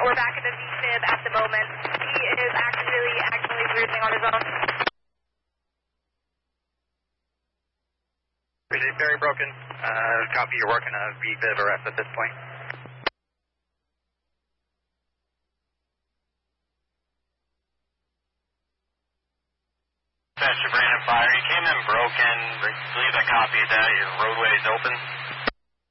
we're back at the VFib at the moment. He is actually breathing on his own. Appreciate very broken. Copy, you're working a VFib arrest at this point. Pastor Brandon Fire, you came in broken. I believe I copied that. Your roadway is open.